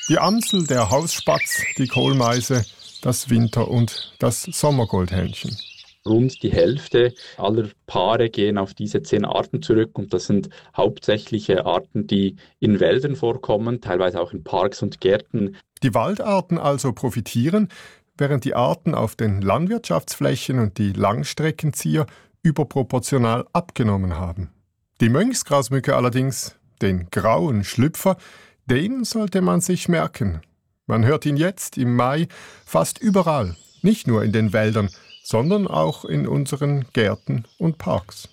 Die Amsel, der Hausspatz, die Kohlmeise, das Winter- und das Sommergoldhähnchen. Rund die Hälfte aller Paare gehen auf diese 10 Arten zurück und das sind hauptsächliche Arten, die in Wäldern vorkommen, teilweise auch in Parks und Gärten. Die Waldarten also profitieren, während die Arten auf den Landwirtschaftsflächen und die Langstreckenzieher überproportional abgenommen haben. Die Mönchsgrasmücke allerdings, den grauen Schlüpfer, den sollte man sich merken. Man hört ihn jetzt im Mai fast überall, nicht nur in den Wäldern, sondern auch in unseren Gärten und Parks.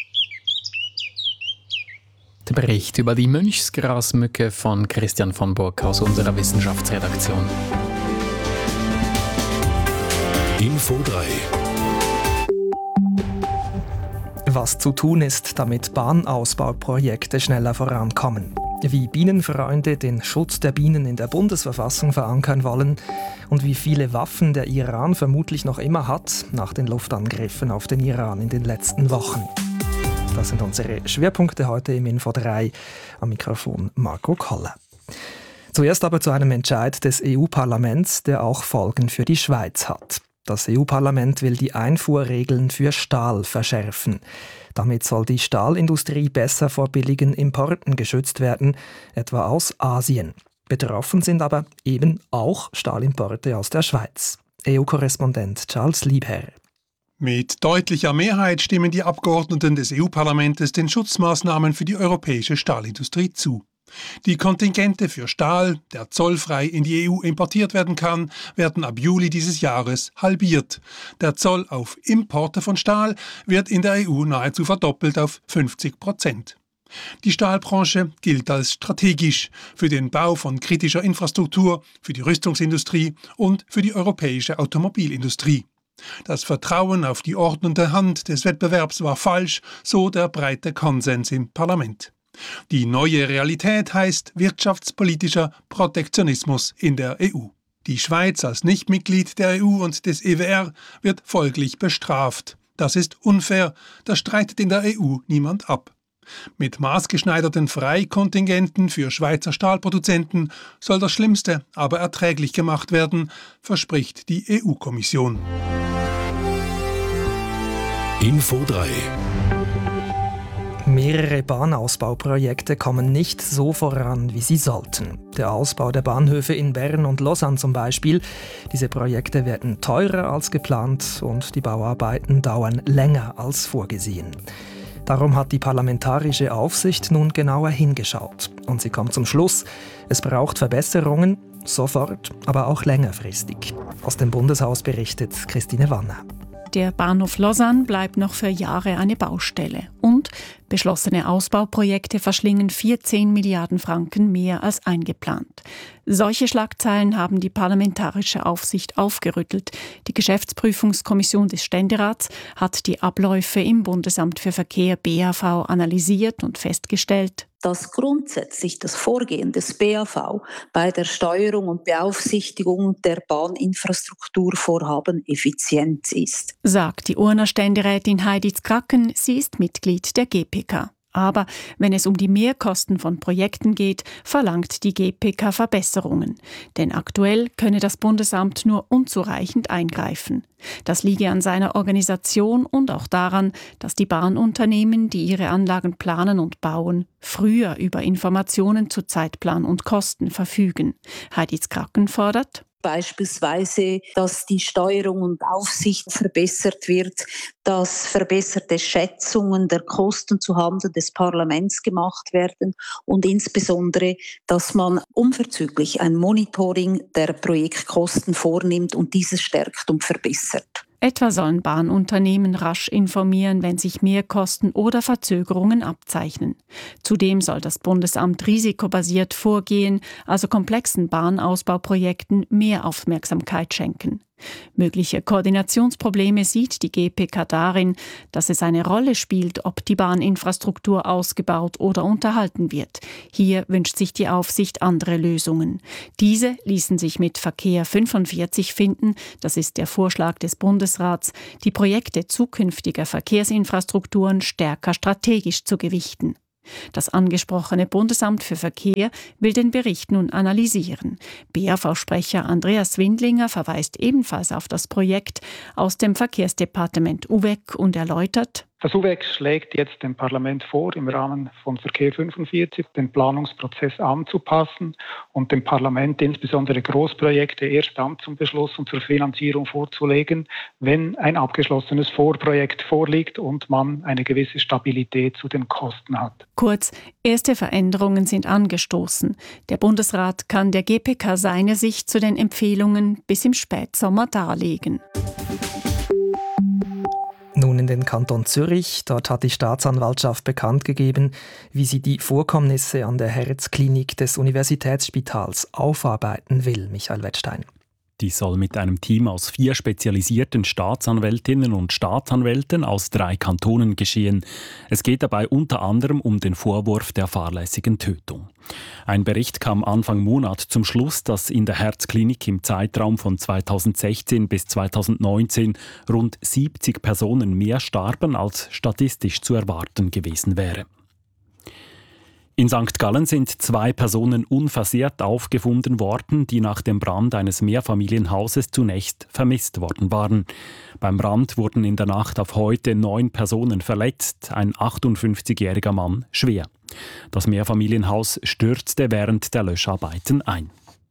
Der Bericht über die Mönchsgrasmücke von Christian von Burg aus unserer Wissenschaftsredaktion. Info 3. Was zu tun ist, damit Bahnausbauprojekte schneller vorankommen. Wie Bienenfreunde den Schutz der Bienen in der Bundesverfassung verankern wollen und wie viele Waffen der Iran vermutlich noch immer hat, nach den Luftangriffen auf den Iran in den letzten Wochen. Das sind unsere Schwerpunkte heute im Info 3. Am Mikrofon Marco Koller. Zuerst aber zu einem Entscheid des EU-Parlaments, der auch Folgen für die Schweiz hat. Das EU-Parlament will die Einfuhrregeln für Stahl verschärfen. Damit soll die Stahlindustrie besser vor billigen Importen geschützt werden, etwa aus Asien. Betroffen sind aber eben auch Stahlimporte aus der Schweiz. EU-Korrespondent Charles Liebherr. Mit deutlicher Mehrheit stimmen die Abgeordneten des EU-Parlaments den Schutzmaßnahmen für die europäische Stahlindustrie zu. Die Kontingente für Stahl, der zollfrei in die EU importiert werden kann, werden ab Juli dieses Jahres halbiert. Der Zoll auf Importe von Stahl wird in der EU nahezu verdoppelt auf 50%. Die Stahlbranche gilt als strategisch für den Bau von kritischer Infrastruktur, für die Rüstungsindustrie und für die europäische Automobilindustrie. Das Vertrauen auf die ordnende Hand des Wettbewerbs war falsch, so der breite Konsens im Parlament. Die neue Realität heißt wirtschaftspolitischer Protektionismus in der EU. Die Schweiz als Nichtmitglied der EU und des EWR wird folglich bestraft. Das ist unfair, das streitet in der EU niemand ab. Mit maßgeschneiderten Freikontingenten für Schweizer Stahlproduzenten soll das Schlimmste aber erträglich gemacht werden, verspricht die EU-Kommission. Info 3. Mehrere Bahnausbauprojekte kommen nicht so voran, wie sie sollten. Der Ausbau der Bahnhöfe in Bern und Lausanne zum Beispiel. Diese Projekte werden teurer als geplant und die Bauarbeiten dauern länger als vorgesehen. Darum hat die Parlamentarische Aufsicht nun genauer hingeschaut. Und sie kommt zum Schluss, es braucht Verbesserungen, sofort, aber auch längerfristig. Aus dem Bundeshaus berichtet Christine Wanner. Der Bahnhof Lausanne bleibt noch für Jahre eine Baustelle. Und beschlossene Ausbauprojekte verschlingen 14 Milliarden Franken mehr als eingeplant. Solche Schlagzeilen haben die Parlamentarische Aufsicht aufgerüttelt. Die Geschäftsprüfungskommission des Ständerats hat die Abläufe im Bundesamt für Verkehr BAV analysiert und festgestellt, dass grundsätzlich das Vorgehen des BAV bei der Steuerung und Beaufsichtigung der Bahninfrastrukturvorhaben effizient ist, sagt die Urner Ständerätin Heidi Zkracken. Sie ist Mitglied der GPK. Aber wenn es um die Mehrkosten von Projekten geht, verlangt die GPK Verbesserungen. Denn aktuell könne das Bundesamt nur unzureichend eingreifen. Das liege an seiner Organisation und auch daran, dass die Bahnunternehmen, die ihre Anlagen planen und bauen, früher über Informationen zu Zeitplan und Kosten verfügen. Heidi Zkracken fordert: Beispielsweise, dass die Steuerung und Aufsicht verbessert wird, dass verbesserte Schätzungen der Kosten zuhanden des Parlaments gemacht werden und insbesondere, dass man unverzüglich ein Monitoring der Projektkosten vornimmt und dieses stärkt und verbessert. Etwa sollen Bahnunternehmen rasch informieren, wenn sich Mehrkosten oder Verzögerungen abzeichnen. Zudem soll das Bundesamt risikobasiert vorgehen, also komplexen Bahnausbauprojekten mehr Aufmerksamkeit schenken. Mögliche Koordinationsprobleme sieht die GPK darin, dass es eine Rolle spielt, ob die Bahninfrastruktur ausgebaut oder unterhalten wird. Hier wünscht sich die Aufsicht andere Lösungen. Diese ließen sich mit Verkehr 45 finden, das ist der Vorschlag des Bundesrats, die Projekte zukünftiger Verkehrsinfrastrukturen stärker strategisch zu gewichten. Das angesprochene Bundesamt für Verkehr will den Bericht nun analysieren. BAV-Sprecher Andreas Windlinger verweist ebenfalls auf das Projekt aus dem Verkehrsdepartement UVEC und erläutert: Das UVEC schlägt jetzt dem Parlament vor, im Rahmen von Verkehr 45 den Planungsprozess anzupassen und dem Parlament insbesondere Großprojekte erst dann zum Beschluss und zur Finanzierung vorzulegen, wenn ein abgeschlossenes Vorprojekt vorliegt und man eine gewisse Stabilität zu den Kosten hat. Kurz, erste Veränderungen sind angestoßen. Der Bundesrat kann der GPK seine Sicht zu den Empfehlungen bis im Spätsommer darlegen. Nun in den Kanton Zürich. Dort hat die Staatsanwaltschaft bekannt gegeben, wie sie die Vorkommnisse an der Herzklinik des Universitätsspitals aufarbeiten will. Michael Wettstein. Die soll mit einem Team aus 4 spezialisierten Staatsanwältinnen und Staatsanwälten aus 3 Kantonen geschehen. Es geht dabei unter anderem um den Vorwurf der fahrlässigen Tötung. Ein Bericht kam Anfang Monat zum Schluss, dass in der Herzklinik im Zeitraum von 2016 bis 2019 rund 70 Personen mehr starben, als statistisch zu erwarten gewesen wäre. In St. Gallen sind 2 Personen unversehrt aufgefunden worden, die nach dem Brand eines Mehrfamilienhauses zunächst vermisst worden waren. Beim Brand wurden in der Nacht auf heute 9 Personen verletzt, ein 58-jähriger Mann schwer. Das Mehrfamilienhaus stürzte während der Löscharbeiten ein.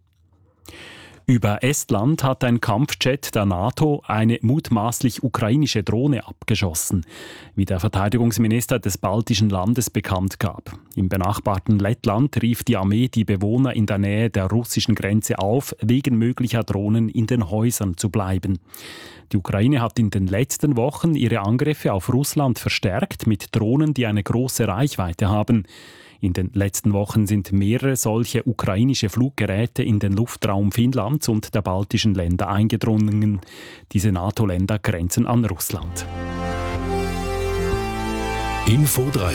Über Estland hat ein Kampfjet der NATO eine mutmaßlich ukrainische Drohne abgeschossen, wie der Verteidigungsminister des baltischen Landes bekannt gab. Im benachbarten Lettland rief die Armee die Bewohner in der Nähe der russischen Grenze auf, wegen möglicher Drohnen in den Häusern zu bleiben. Die Ukraine hat in den letzten Wochen ihre Angriffe auf Russland verstärkt mit Drohnen, die eine große Reichweite haben. In den letzten Wochen sind mehrere solche ukrainische Fluggeräte in den Luftraum Finnlands und der baltischen Länder eingedrungen. Diese NATO-Länder grenzen an Russland. Info 3.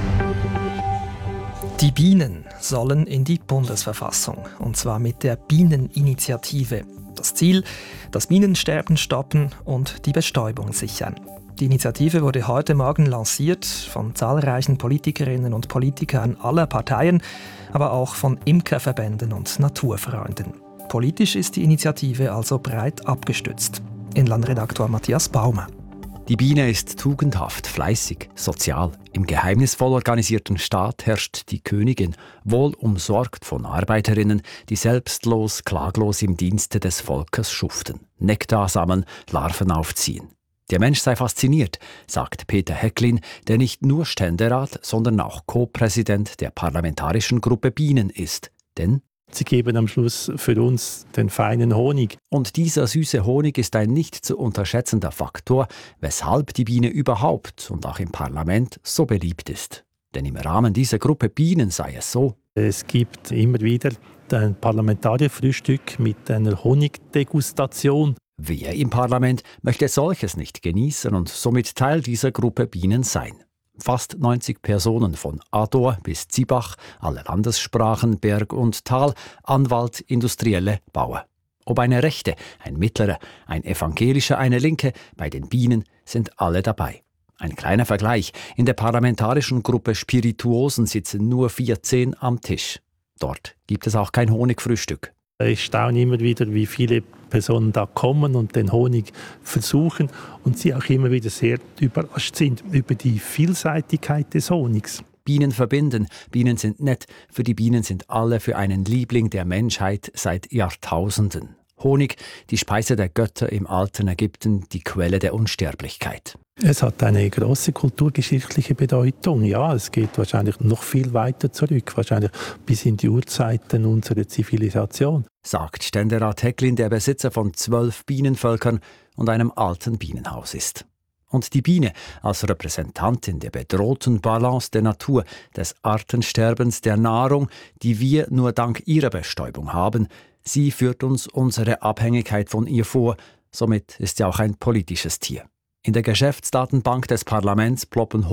Die Bienen sollen in die Bundesverfassung, und zwar mit der Bieneninitiative. Das Ziel: das Bienensterben stoppen und die Bestäubung sichern. Die Initiative wurde heute Morgen lanciert von zahlreichen Politikerinnen und Politikern aller Parteien, aber auch von Imkerverbänden und Naturfreunden. Politisch ist die Initiative also breit abgestützt. Inlandredaktor Matthias Baumer. Die Biene ist tugendhaft, fleißig, sozial. Im geheimnisvoll organisierten Staat herrscht die Königin, wohl umsorgt von Arbeiterinnen, die selbstlos, klaglos im Dienste des Volkes schuften, Nektar sammeln, Larven aufziehen. Der Mensch sei fasziniert, sagt Peter Häcklin, der nicht nur Ständerat, sondern auch Co-Präsident der parlamentarischen Gruppe Bienen ist. Denn sie geben am Schluss für uns den feinen Honig. Und dieser süße Honig ist ein nicht zu unterschätzender Faktor, weshalb die Biene überhaupt und auch im Parlament so beliebt ist. Denn im Rahmen dieser Gruppe Bienen sei es so: Es gibt immer wieder ein Parlamentarierfrühstück mit einer Honigdegustation. Wer im Parlament möchte solches nicht genießen und somit Teil dieser Gruppe Bienen sein? Fast 90 Personen von Ador bis Zibach, alle Landessprachen, Berg und Tal, Anwalt, Industrielle, Bauer. Ob eine Rechte, ein Mittlerer, ein Evangelischer, eine Linke, bei den Bienen sind alle dabei. Ein kleiner Vergleich: In der parlamentarischen Gruppe Spirituosen sitzen nur 14 am Tisch. Dort gibt es auch kein Honigfrühstück. Ich staune immer wieder, wie viele Personen da kommen und den Honig versuchen und sie auch immer wieder sehr überrascht sind über die Vielseitigkeit des Honigs. Bienen verbinden, Bienen sind nett, für die Bienen sind alle für einen Liebling der Menschheit seit Jahrtausenden. Honig, die Speise der Götter im alten Ägypten, die Quelle der Unsterblichkeit. Es hat eine große kulturgeschichtliche Bedeutung. Ja, es geht wahrscheinlich noch viel weiter zurück, wahrscheinlich bis in die Urzeiten unserer Zivilisation. Sagt Ständerat Häcklin, der Besitzer von 12 Bienenvölkern und einem alten Bienenhaus ist. Und die Biene als Repräsentantin der bedrohten Balance der Natur, des Artensterbens, der Nahrung, die wir nur dank ihrer Bestäubung haben, sie führt uns unsere Abhängigkeit von ihr vor, somit ist sie auch ein politisches Tier. In der Geschäftsdatenbank des Parlaments ploppen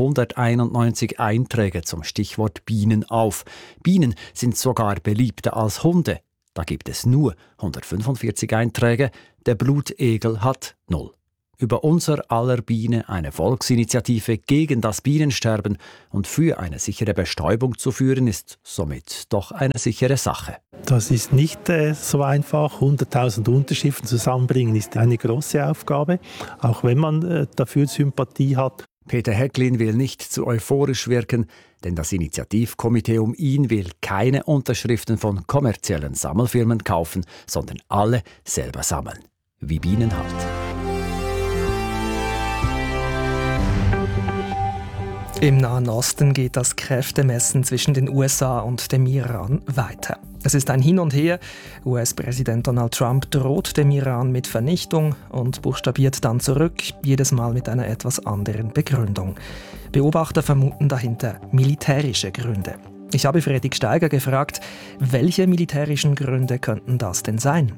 191 Einträge zum Stichwort Bienen auf. Bienen sind sogar beliebter als Hunde. Da gibt es nur 145 Einträge, der Blutegel hat 0. über unser aller Biene eine Volksinitiative gegen das Bienensterben und für eine sichere Bestäubung zu führen, ist somit doch eine sichere Sache. Das ist nicht so einfach. 100.000 Unterschriften zusammenbringen ist eine große Aufgabe, auch wenn man dafür Sympathie hat. Peter Häcklin will nicht zu euphorisch wirken, denn das Initiativkomitee um ihn will keine Unterschriften von kommerziellen Sammelfirmen kaufen, sondern alle selber sammeln. Wie Bienen halt. Im Nahen Osten geht das Kräftemessen zwischen den USA und dem Iran weiter. Es ist ein Hin und Her. US-Präsident Donald Trump droht dem Iran mit Vernichtung und buchstabiert dann zurück, jedes Mal mit einer etwas anderen Begründung. Beobachter vermuten dahinter militärische Gründe. Ich habe Fredrik Steiger gefragt, welche militärischen Gründe könnten das denn sein?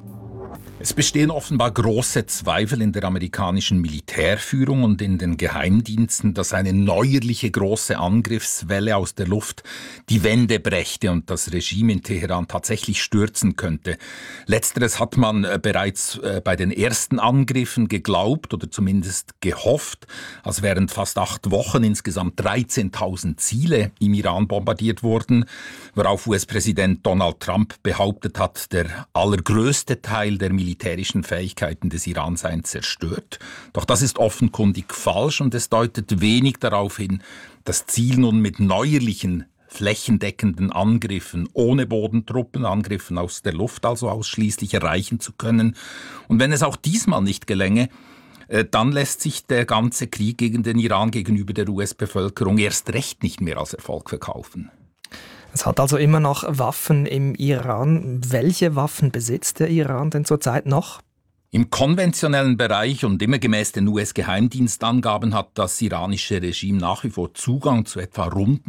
Es bestehen offenbar große Zweifel in der amerikanischen Militärführung und in den Geheimdiensten, dass eine neuerliche große Angriffswelle aus der Luft die Wände brächte und das Regime in Teheran tatsächlich stürzen könnte. Letzteres hat man bereits bei den ersten Angriffen geglaubt oder zumindest gehofft, als während fast 8 Wochen insgesamt 13.000 Ziele im Iran bombardiert wurden, worauf US-Präsident Donald Trump behauptet hat, der allergrößte Teil der militärischen Fähigkeiten des Iran seien zerstört. Doch das ist offenkundig falsch und es deutet wenig darauf hin, das Ziel nun mit neuerlichen flächendeckenden Angriffen ohne Bodentruppen, Angriffen aus der Luft also ausschließlich erreichen zu können. Und wenn es auch diesmal nicht gelänge, dann lässt sich der ganze Krieg gegen den Iran gegenüber der US-Bevölkerung erst recht nicht mehr als Erfolg verkaufen. Es hat also immer noch Waffen im Iran. Welche Waffen besitzt der Iran denn zurzeit noch? Im konventionellen Bereich und immer gemäß den US-Geheimdienstangaben hat das iranische Regime nach wie vor Zugang zu etwa rund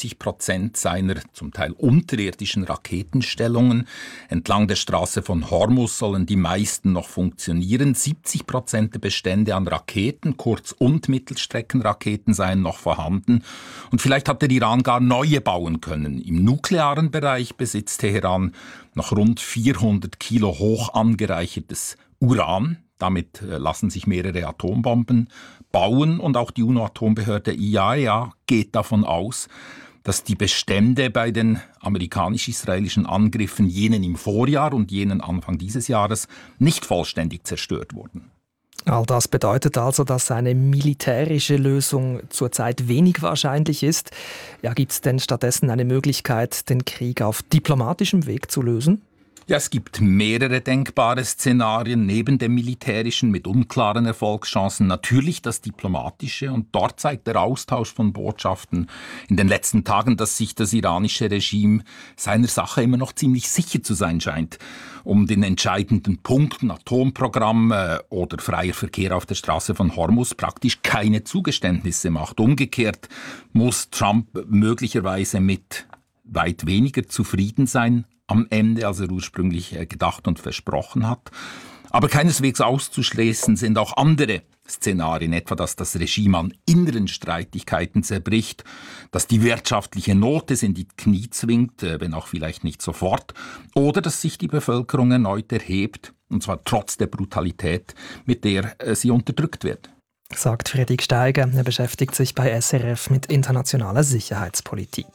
90% seiner zum Teil unterirdischen Raketenstellungen. Entlang der Straße von Hormuz sollen die meisten noch funktionieren. 70% der Bestände an Raketen, Kurz- und Mittelstreckenraketen seien noch vorhanden. Und vielleicht hat der Iran gar neue bauen können. Im nuklearen Bereich besitzt Teheran noch rund 400 Kilo hoch angereichertes Uran. Damit lassen sich mehrere Atombomben bauen und auch die UNO-Atombehörde IAEA geht davon aus, dass die Bestände bei den amerikanisch-israelischen Angriffen, jenen im Vorjahr und jenen Anfang dieses Jahres, nicht vollständig zerstört wurden. All das bedeutet also, dass eine militärische Lösung zurzeit wenig wahrscheinlich ist. Ja, gibt es denn stattdessen eine Möglichkeit, den Krieg auf diplomatischem Weg zu lösen? Ja, es gibt mehrere denkbare Szenarien neben dem militärischen mit unklaren Erfolgschancen. Natürlich das diplomatische und dort zeigt der Austausch von Botschaften in den letzten Tagen, dass sich das iranische Regime seiner Sache immer noch ziemlich sicher zu sein scheint. Um den entscheidenden Punkten, Atomprogramm oder freier Verkehr auf der Straße von Hormuz praktisch keine Zugeständnisse macht. Umgekehrt muss Trump möglicherweise mit weit weniger zufrieden sein am Ende, als er ursprünglich gedacht und versprochen hat. Aber keineswegs auszuschließen sind auch andere Szenarien, etwa dass das Regime an inneren Streitigkeiten zerbricht, dass die wirtschaftliche Not es in die Knie zwingt, wenn auch vielleicht nicht sofort, oder dass sich die Bevölkerung erneut erhebt, und zwar trotz der Brutalität, mit der sie unterdrückt wird. Sagt Fredrik Steiger. Er beschäftigt sich bei SRF mit internationaler Sicherheitspolitik.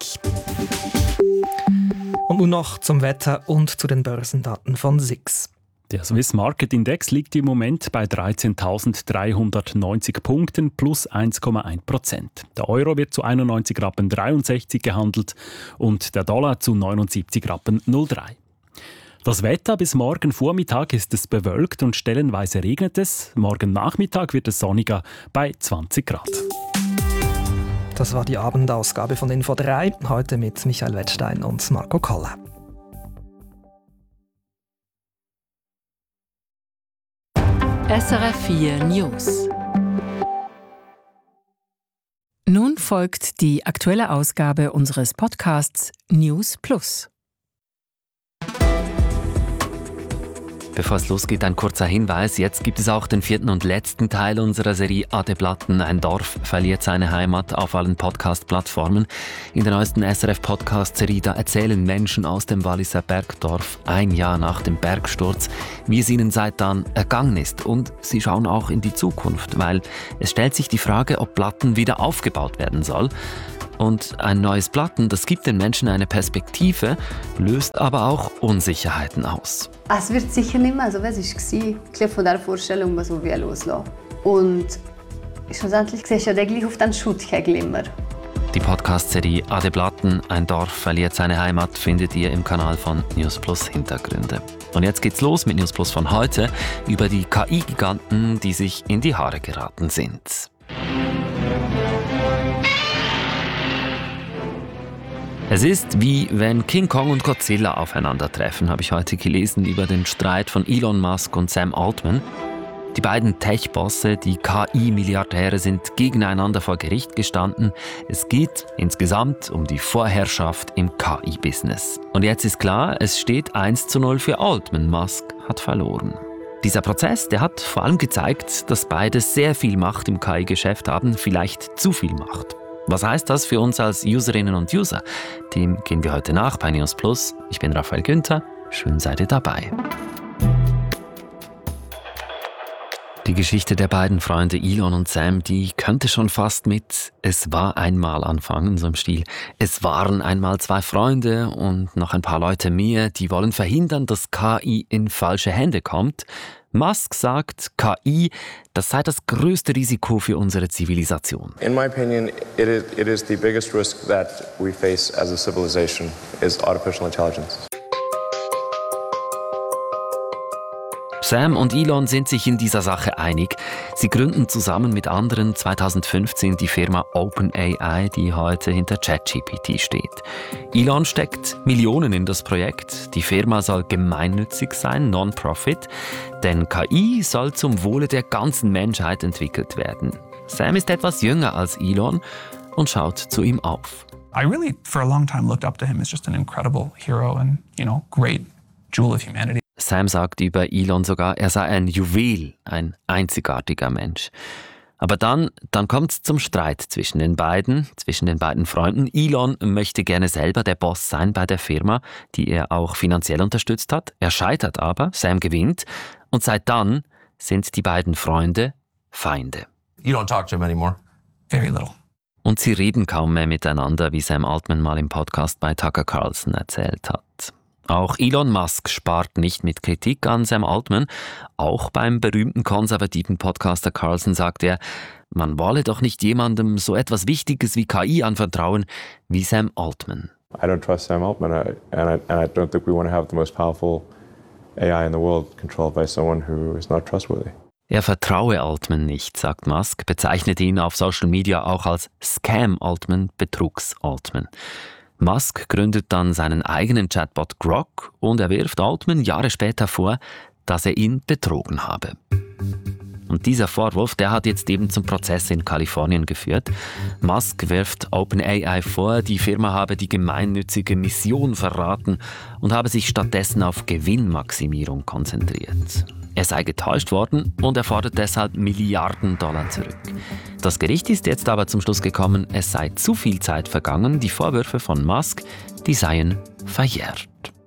Und nun noch zum Wetter und zu den Börsendaten von SIX. Der Swiss Market Index liegt im Moment bei 13.390 Punkten plus 1,1%. Der Euro wird zu 91,63 Rappen gehandelt und der Dollar zu 79,03 Rappen. Das Wetter bis morgen Vormittag ist es bewölkt und stellenweise regnet es. Morgen Nachmittag wird es sonniger bei 20 Grad. Das war die Abendausgabe von Info 3, heute mit Michael Wettstein und Marco Koller. SRF 4 News. Nun folgt die aktuelle Ausgabe unseres Podcasts News Plus. Bevor es losgeht, ein kurzer Hinweis. Jetzt gibt es auch den 4. und letzten Teil unserer Serie Adelplatten. Ein Dorf verliert seine Heimat auf allen Podcast-Plattformen. In der neuesten SRF-Podcast-Serie da erzählen Menschen aus dem Walliser Bergdorf ein Jahr nach dem Bergsturz, wie es ihnen seit dann ergangen ist. Und sie schauen auch in die Zukunft, weil es stellt sich die Frage, ob Platten wieder aufgebaut werden soll. Und ein neues Platten, das gibt den Menschen eine Perspektive, löst aber auch Unsicherheiten aus. Es wird sicher nicht mehr so, wie es war. Ich glaube, von dieser Vorstellung muss man loslassen. Und schlussendlich siehst du ja gleich auf den Schutt kein Glimmer. Die Podcast-Serie Adelplatten, ein Dorf verliert seine Heimat, findet ihr im Kanal von News Plus Hintergründe. Und jetzt geht's los mit News Plus von heute über die KI-Giganten, die sich in die Haare geraten sind. Es ist wie wenn King Kong und Godzilla aufeinandertreffen, habe ich heute gelesen über den Streit von Elon Musk und Sam Altman. Die beiden Tech-Bosse, die KI-Milliardäre, sind gegeneinander vor Gericht gestanden. Es geht insgesamt um die Vorherrschaft im KI-Business. Und jetzt ist klar, es steht 1:0 für Altman. Musk hat verloren. Dieser Prozess, der hat vor allem gezeigt, dass beide sehr viel Macht im KI-Geschäft haben, vielleicht zu viel Macht. Was heißt das für uns als Userinnen und User? Dem gehen wir heute nach bei News Plus. Ich bin Raphael Günther. Schön seid ihr dabei. Die Geschichte der beiden Freunde Elon und Sam, die könnte schon fast mit "Es war einmal" anfangen, so im Stil. Es waren einmal zwei Freunde und noch ein paar Leute mehr, die wollen verhindern, dass KI in falsche Hände kommt. Musk sagt, KI, das sei das größte Risiko für unsere Zivilisation. In my opinion, it is the biggest risk that we face as a civilization is artificial intelligence. Sam und Elon sind sich in dieser Sache einig. Sie gründen zusammen mit anderen 2015 die Firma OpenAI, die heute hinter ChatGPT steht. Elon steckt Millionen in das Projekt. Die Firma soll gemeinnützig sein, Non-Profit, denn KI soll zum Wohle der ganzen Menschheit entwickelt werden. Sam ist etwas jünger als Elon und schaut zu ihm auf. I really, for a long time, looked up to him as just an incredible hero and, great jewel of humanity. Sam sagt über Elon sogar, er sei ein Juwel, ein einzigartiger Mensch. Aber dann kommt es zum Streit zwischen den beiden Freunden. Elon möchte gerne selber der Boss sein bei der Firma, die er auch finanziell unterstützt hat. Er scheitert aber, Sam gewinnt. Und seit dann sind die beiden Freunde Feinde. You don't talk to him anymore? Very little. Und sie reden kaum mehr miteinander, wie Sam Altman mal im Podcast bei Tucker Carlson erzählt hat. Auch Elon Musk spart nicht mit Kritik an Sam Altman. Auch beim berühmten konservativen Podcaster Carlson sagt er, man wolle doch nicht jemandem so etwas Wichtiges wie KI anvertrauen wie Sam Altman. I don't trust Sam Altman, and I don't think we want to have the most powerful AI in the world controlled by someone who is not trustworthy. Er vertraue Altman nicht, sagt Musk, bezeichnet ihn auf Social Media auch als Scam Altman, Betrugs Altman. Musk gründet dann seinen eigenen Chatbot Grok und er wirft Altman Jahre später vor, dass er ihn betrogen habe. Und dieser Vorwurf, der hat jetzt eben zum Prozess in Kalifornien geführt. Musk wirft OpenAI vor, die Firma habe die gemeinnützige Mission verraten und habe sich stattdessen auf Gewinnmaximierung konzentriert. Er sei getäuscht worden und er fordert deshalb Milliarden Dollar zurück. Das Gericht ist jetzt aber zum Schluss gekommen, es sei zu viel Zeit vergangen, die Vorwürfe von Musk, die seien verjährt.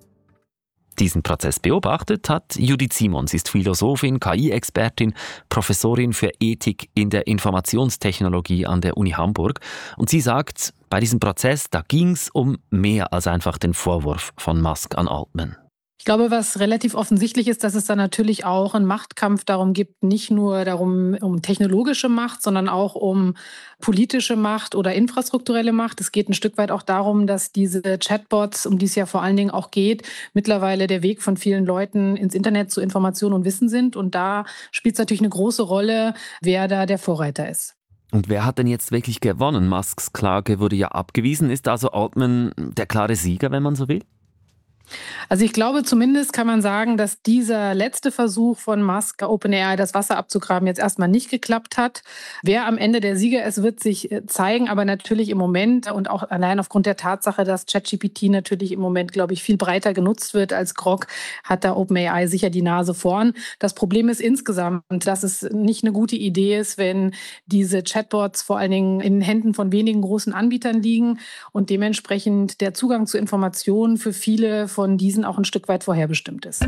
Diesen Prozess beobachtet hat Judith Simon. Sie ist Philosophin, KI-Expertin, Professorin für Ethik in der Informationstechnologie an der Uni Hamburg. Und sie sagt, bei diesem Prozess, da ging es um mehr als einfach den Vorwurf von Musk an Altman. Ich glaube, was relativ offensichtlich ist, dass es da natürlich auch einen Machtkampf darum gibt, nicht nur um technologische Macht, sondern auch um politische Macht oder infrastrukturelle Macht. Es geht ein Stück weit auch darum, dass diese Chatbots, um die es ja vor allen Dingen auch geht, mittlerweile der Weg von vielen Leuten ins Internet zu Information und Wissen sind. Und da spielt es natürlich eine große Rolle, wer da der Vorreiter ist. Und wer hat denn jetzt wirklich gewonnen? Musks Klage wurde ja abgewiesen. Ist also Altman der klare Sieger, wenn man so will? Also ich glaube, zumindest kann man sagen, dass dieser letzte Versuch von Musk, OpenAI, das Wasser abzugraben, jetzt erstmal nicht geklappt hat. Wer am Ende der Sieger ist, wird sich zeigen. Aber natürlich im Moment und auch allein aufgrund der Tatsache, dass ChatGPT natürlich im Moment, glaube ich, viel breiter genutzt wird als Grok, hat da OpenAI sicher die Nase vorn. Das Problem ist insgesamt, dass es nicht eine gute Idee ist, wenn diese Chatbots vor allen Dingen in den Händen von wenigen großen Anbietern liegen und dementsprechend der Zugang zu Informationen für viele von diesen auch ein Stück weit vorherbestimmt ist.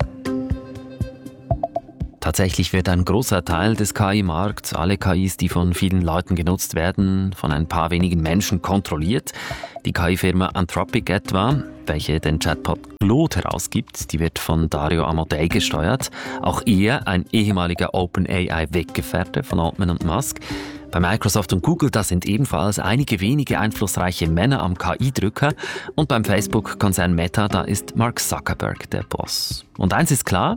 Tatsächlich wird ein großer Teil des KI-Markts, alle KIs, die von vielen Leuten genutzt werden, von ein paar wenigen Menschen kontrolliert. Die KI-Firma Anthropic etwa, welche den Chatbot Claude herausgibt, die wird von Dario Amodei gesteuert. Auch er, ein ehemaliger OpenAI-Weggefährte von Altman und Musk. Bei Microsoft und Google, da sind ebenfalls einige wenige einflussreiche Männer am KI-Drücker. Und beim Facebook-Konzern Meta, da ist Mark Zuckerberg der Boss. Und eins ist klar: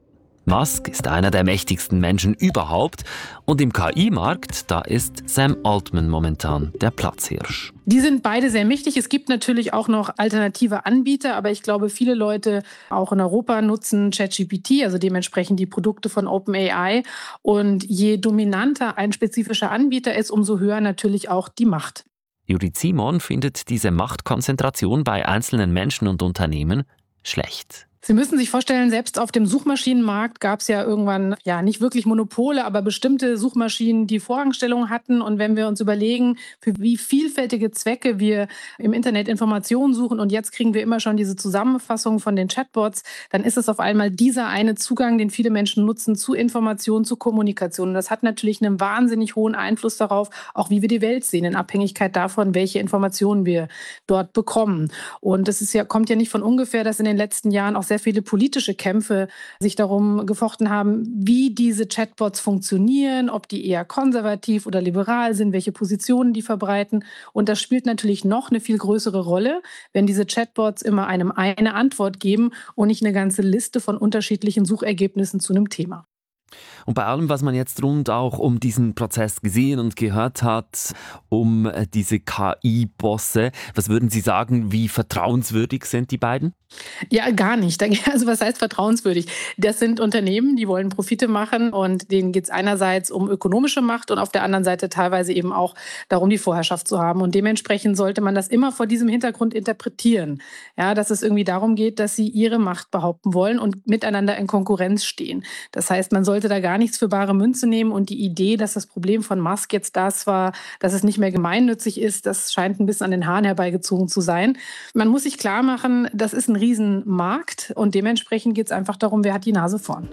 Musk ist einer der mächtigsten Menschen überhaupt. Und im KI-Markt, da ist Sam Altman momentan der Platzhirsch. Die sind beide sehr mächtig. Es gibt natürlich auch noch alternative Anbieter, aber ich glaube, viele Leute auch in Europa nutzen ChatGPT, also dementsprechend die Produkte von OpenAI. Und je dominanter ein spezifischer Anbieter ist, umso höher natürlich auch die Macht. Judith Simon findet diese Machtkonzentration bei einzelnen Menschen und Unternehmen schlecht. Sie müssen sich vorstellen, selbst auf dem Suchmaschinenmarkt gab es ja irgendwann, nicht wirklich Monopole, aber bestimmte Suchmaschinen, die Vorrangstellung hatten. Und wenn wir uns überlegen, für wie vielfältige Zwecke wir im Internet Informationen suchen und jetzt kriegen wir immer schon diese Zusammenfassung von den Chatbots, dann ist es auf einmal dieser eine Zugang, den viele Menschen nutzen zu Informationen, zu Kommunikation. Und das hat natürlich einen wahnsinnig hohen Einfluss darauf, auch wie wir die Welt sehen, in Abhängigkeit davon, welche Informationen wir dort bekommen. Und es kommt ja nicht von ungefähr, dass in den letzten Jahren auch sehr viele politische Kämpfe sich darum gefochten haben, wie diese Chatbots funktionieren, ob die eher konservativ oder liberal sind, welche Positionen die verbreiten. Und das spielt natürlich noch eine viel größere Rolle, wenn diese Chatbots immer einem eine Antwort geben und nicht eine ganze Liste von unterschiedlichen Suchergebnissen zu einem Thema. Und bei allem, was man jetzt rund auch um diesen Prozess gesehen und gehört hat, um diese KI-Bosse, was würden Sie sagen, wie vertrauenswürdig sind die beiden? Ja, gar nicht. Also was heißt vertrauenswürdig? Das sind Unternehmen, die wollen Profite machen und denen geht es einerseits um ökonomische Macht und auf der anderen Seite teilweise eben auch darum, die Vorherrschaft zu haben. Und dementsprechend sollte man das immer vor diesem Hintergrund interpretieren. Ja, dass es irgendwie darum geht, dass sie ihre Macht behaupten wollen und miteinander in Konkurrenz stehen. Das heißt, man sollte da gar nichts für bare Münze nehmen und die Idee, dass das Problem von Musk jetzt das war, dass es nicht mehr gemeinnützig ist, das scheint ein bisschen an den Haaren herbeigezogen zu sein. Man muss sich klar machen, das ist ein Riesenmarkt und dementsprechend geht es einfach darum, wer hat die Nase vorn.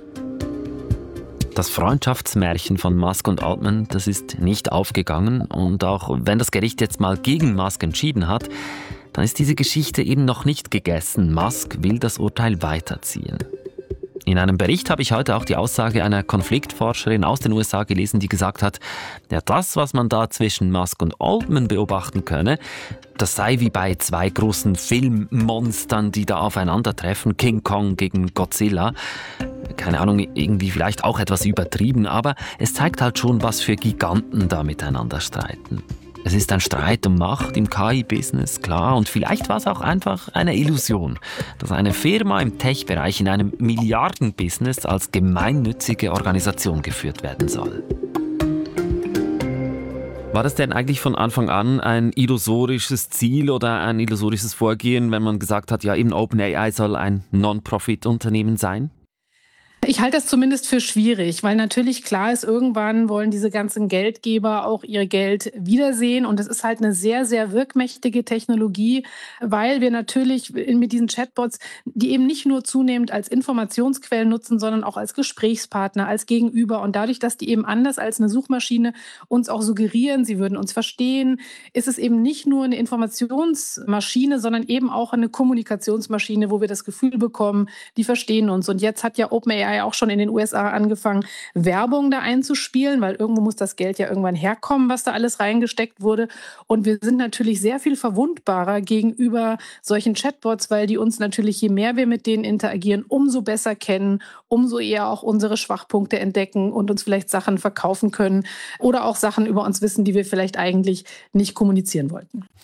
Das Freundschaftsmärchen von Musk und Altman, das ist nicht aufgegangen. Und auch wenn das Gericht jetzt mal gegen Musk entschieden hat, dann ist diese Geschichte eben noch nicht gegessen. Musk will das Urteil weiterziehen. In einem Bericht habe ich heute auch die Aussage einer Konfliktforscherin aus den USA gelesen, die gesagt hat, ja, das, was man da zwischen Musk und Altman beobachten könne, das sei wie bei zwei großen Filmmonstern, die da aufeinandertreffen, King Kong gegen Godzilla. Keine Ahnung, irgendwie vielleicht auch etwas übertrieben, aber es zeigt halt schon, was für Giganten da miteinander streiten. Es ist ein Streit um Macht im KI-Business, klar, und vielleicht war es auch einfach eine Illusion, dass eine Firma im Tech-Bereich in einem Milliarden-Business als gemeinnützige Organisation geführt werden soll. War das denn eigentlich von Anfang an ein illusorisches Ziel oder ein illusorisches Vorgehen, wenn man gesagt hat, ja, eben OpenAI soll ein Non-Profit-Unternehmen sein? Ich halte das zumindest für schwierig, weil natürlich klar ist, irgendwann wollen diese ganzen Geldgeber auch ihr Geld wiedersehen. Und es ist halt eine sehr, sehr wirkmächtige Technologie, weil wir natürlich mit diesen Chatbots, die eben nicht nur zunehmend als Informationsquellen nutzen, sondern auch als Gesprächspartner, als Gegenüber. Und dadurch, dass die eben anders als eine Suchmaschine uns auch suggerieren, sie würden uns verstehen, ist es eben nicht nur eine Informationsmaschine, sondern eben auch eine Kommunikationsmaschine, wo wir das Gefühl bekommen, die verstehen uns. Und jetzt hat ja OpenAI auch schon in den USA angefangen, Werbung da einzuspielen, weil irgendwo muss das Geld ja irgendwann herkommen, was da alles reingesteckt wurde. Und wir sind natürlich sehr viel verwundbarer gegenüber solchen Chatbots, weil die uns natürlich, je mehr wir mit denen interagieren, umso besser kennen, umso eher auch unsere Schwachpunkte entdecken und uns vielleicht Sachen verkaufen können oder auch Sachen über uns wissen, die wir vielleicht eigentlich nicht kommunizieren wollten.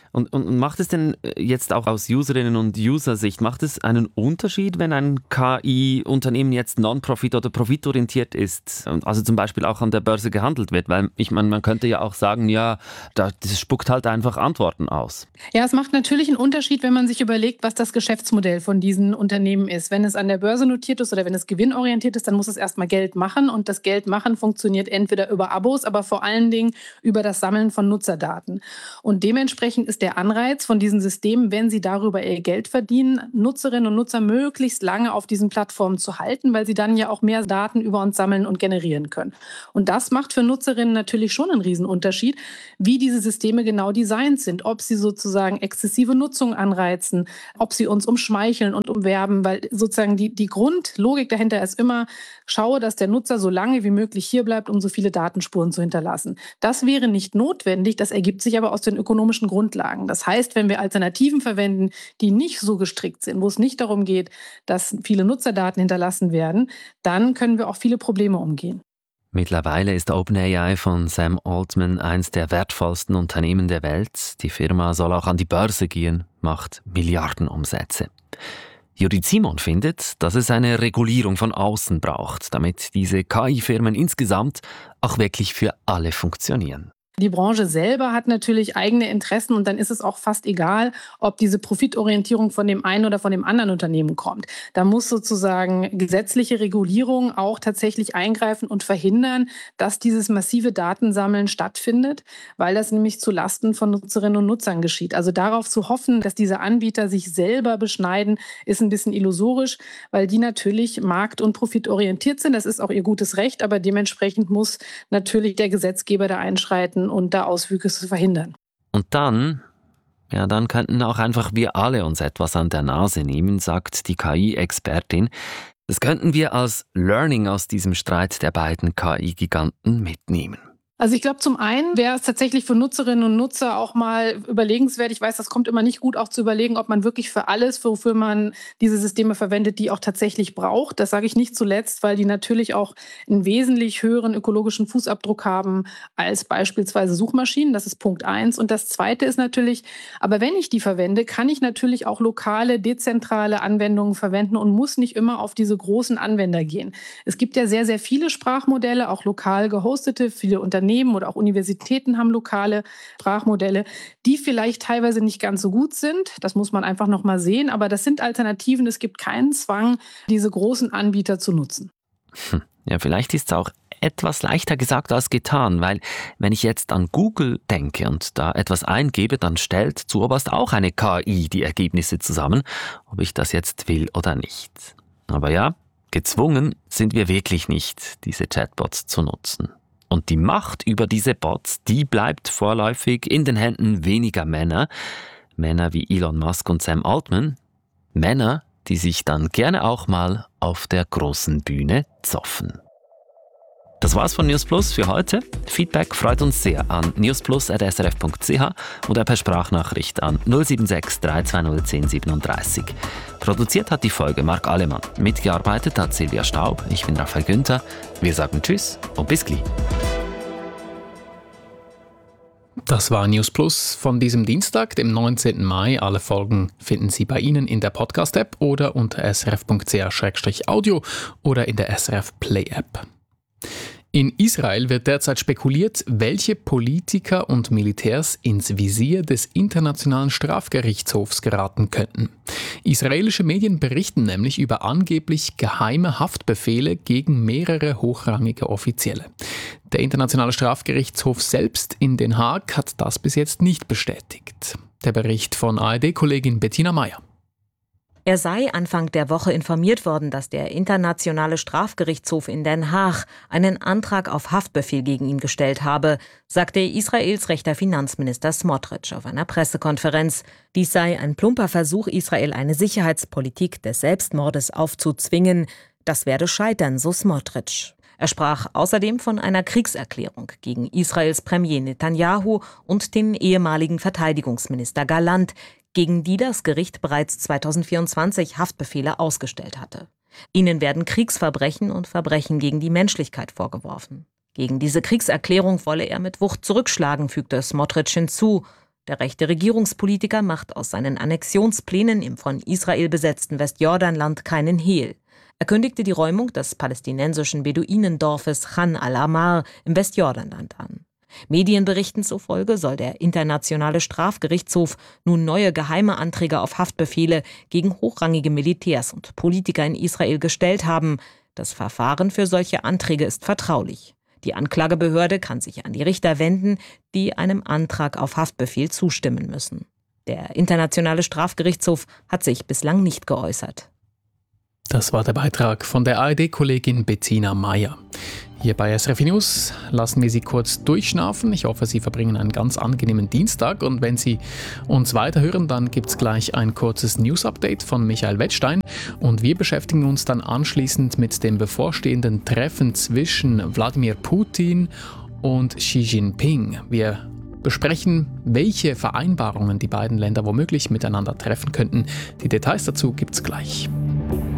Und macht es denn jetzt auch aus Userinnen- und User-Sicht, macht es einen Unterschied, wenn ein KI-Unternehmen jetzt non-profit- oder profitorientiert ist, also zum Beispiel auch an der Börse gehandelt wird? Weil ich meine, man könnte ja auch sagen, ja, das spuckt halt einfach Antworten aus. Ja, es macht natürlich einen Unterschied, wenn man sich überlegt, was das Geschäftsmodell von diesen Unternehmen ist. Wenn es an der Börse notiert ist oder wenn es gewinnorientiert ist, dann muss es erstmal Geld machen. Und das Geld machen funktioniert entweder über Abos, aber vor allen Dingen über das Sammeln von Nutzerdaten. Und dementsprechend ist der Anreiz von diesen Systemen, wenn sie darüber ihr Geld verdienen, Nutzerinnen und Nutzer möglichst lange auf diesen Plattformen zu halten, weil sie dann ja auch mehr Daten über uns sammeln und generieren können. Und das macht für Nutzerinnen natürlich schon einen Riesenunterschied, wie diese Systeme genau designt sind, ob sie sozusagen exzessive Nutzung anreizen, ob sie uns umschmeicheln und umwerben, weil sozusagen die Grundlogik dahinter ist immer, schaue, dass der Nutzer so lange wie möglich hier bleibt, um so viele Datenspuren zu hinterlassen. Das wäre nicht notwendig, das ergibt sich aber aus den ökonomischen Grundlagen. Das heißt, wenn wir Alternativen verwenden, die nicht so gestrickt sind, wo es nicht darum geht, dass viele Nutzerdaten hinterlassen werden, dann können wir auch viele Probleme umgehen. Mittlerweile ist OpenAI von Sam Altman eines der wertvollsten Unternehmen der Welt. Die Firma soll auch an die Börse gehen, macht Milliardenumsätze. Judith Simon findet, dass es eine Regulierung von außen braucht, damit diese KI-Firmen insgesamt auch wirklich für alle funktionieren. Die Branche selber hat natürlich eigene Interessen und dann ist es auch fast egal, ob diese Profitorientierung von dem einen oder von dem anderen Unternehmen kommt. Da muss sozusagen gesetzliche Regulierung auch tatsächlich eingreifen und verhindern, dass dieses massive Datensammeln stattfindet, weil das nämlich zu Lasten von Nutzerinnen und Nutzern geschieht. Also darauf zu hoffen, dass diese Anbieter sich selber beschneiden, ist ein bisschen illusorisch, weil die natürlich markt- und profitorientiert sind. Das ist auch ihr gutes Recht, aber dementsprechend muss natürlich der Gesetzgeber da einschreiten und da Auswüchse zu verhindern. Und dann könnten auch einfach wir alle uns etwas an der Nase nehmen, sagt die KI-Expertin. Das könnten wir als Learning aus diesem Streit der beiden KI-Giganten mitnehmen. Also ich glaube, zum einen wäre es tatsächlich für Nutzerinnen und Nutzer auch mal überlegenswert. Ich weiß, das kommt immer nicht gut, auch zu überlegen, ob man wirklich für alles, wofür man diese Systeme verwendet, die auch tatsächlich braucht. Das sage ich nicht zuletzt, weil die natürlich auch einen wesentlich höheren ökologischen Fußabdruck haben als beispielsweise Suchmaschinen. Das ist Punkt 1. Und das Zweite ist natürlich, aber wenn ich die verwende, kann ich natürlich auch lokale, dezentrale Anwendungen verwenden und muss nicht immer auf diese großen Anwender gehen. Es gibt ja sehr, sehr viele Sprachmodelle, auch lokal gehostete, viele Unternehmen oder auch Universitäten haben lokale Sprachmodelle, die vielleicht teilweise nicht ganz so gut sind. Das muss man einfach noch mal sehen. Aber das sind Alternativen. Es gibt keinen Zwang, diese großen Anbieter zu nutzen. Ja, vielleicht ist es auch etwas leichter gesagt als getan, weil wenn ich jetzt an Google denke und da etwas eingebe, dann stellt zuoberst auch eine KI die Ergebnisse zusammen, ob ich das jetzt will oder nicht. Aber ja, gezwungen sind wir wirklich nicht, diese Chatbots zu nutzen. Und die Macht über diese Bots, die bleibt vorläufig in den Händen weniger Männer. Männer wie Elon Musk und Sam Altman. Männer, die sich dann gerne auch mal auf der großen Bühne zoffen. Das war's von News Plus für heute. Feedback freut uns sehr an newsplus@srf.ch oder per Sprachnachricht an 076 320 1037. Produziert hat die Folge Marc Alemann. Mitgearbeitet hat Silvia Staub. Ich bin Raphael Günther. Wir sagen Tschüss und bis gleich. Das war News Plus von diesem Dienstag, dem 19. Mai. Alle Folgen finden Sie bei Ihnen in der Podcast-App oder unter srf.ch/audio oder in der SRF Play-App. In Israel wird derzeit spekuliert, welche Politiker und Militärs ins Visier des Internationalen Strafgerichtshofs geraten könnten. Israelische Medien berichten nämlich über angeblich geheime Haftbefehle gegen mehrere hochrangige Offizielle. Der Internationale Strafgerichtshof selbst in Den Haag hat das bis jetzt nicht bestätigt. Der Bericht von ARD-Kollegin Bettina Meyer. Er sei Anfang der Woche informiert worden, dass der Internationale Strafgerichtshof in Den Haag einen Antrag auf Haftbefehl gegen ihn gestellt habe, sagte Israels rechter Finanzminister Smotrich auf einer Pressekonferenz. Dies sei ein plumper Versuch, Israel eine Sicherheitspolitik des Selbstmordes aufzuzwingen. Das werde scheitern, so Smotrich. Er sprach außerdem von einer Kriegserklärung gegen Israels Premier Netanyahu und den ehemaligen Verteidigungsminister Gallant, gegen die das Gericht bereits 2024 Haftbefehle ausgestellt hatte. Ihnen werden Kriegsverbrechen und Verbrechen gegen die Menschlichkeit vorgeworfen. Gegen diese Kriegserklärung wolle er mit Wucht zurückschlagen, fügte Smotrich hinzu. Der rechte Regierungspolitiker macht aus seinen Annexionsplänen im von Israel besetzten Westjordanland keinen Hehl. Er kündigte die Räumung des palästinensischen Beduinendorfes Chan al-Ahmar im Westjordanland an. Medienberichten zufolge soll der Internationale Strafgerichtshof nun neue geheime Anträge auf Haftbefehle gegen hochrangige Militärs und Politiker in Israel gestellt haben. Das Verfahren für solche Anträge ist vertraulich. Die Anklagebehörde kann sich an die Richter wenden, die einem Antrag auf Haftbefehl zustimmen müssen. Der Internationale Strafgerichtshof hat sich bislang nicht geäußert. Das war der Beitrag von der ARD-Kollegin Bettina Meyer. Hier bei SRF News lassen wir Sie kurz durchschnaufen. Ich hoffe, Sie verbringen einen ganz angenehmen Dienstag. Und wenn Sie uns weiterhören, dann gibt es gleich ein kurzes News-Update von Michael Wettstein. Und wir beschäftigen uns dann anschließend mit dem bevorstehenden Treffen zwischen Wladimir Putin und Xi Jinping. Wir besprechen, welche Vereinbarungen die beiden Länder womöglich miteinander treffen könnten. Die Details dazu gibt es gleich.